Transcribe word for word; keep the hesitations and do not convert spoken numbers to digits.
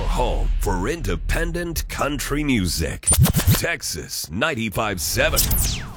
home for independent country music. Texas ninety-five point seven.